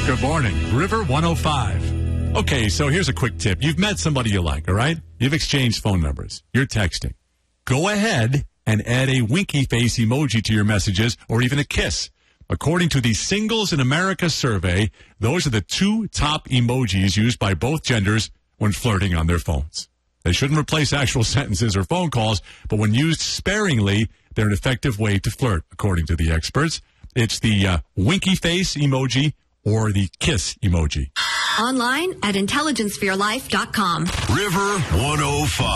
Good morning. River 105. Okay, so here's a quick tip. You've met somebody you like, all right? You've exchanged phone numbers. You're texting. Go ahead and add a winky face emoji to your messages or even a kiss. According to the Singles in America survey, those are the two top emojis used by both genders when flirting on their phones. They shouldn't replace actual sentences or phone calls, but when used sparingly, they're an effective way to flirt, according to the experts. It's the winky face emoji or the kiss emoji. Online at intelligenceforyourlife.com. River 105.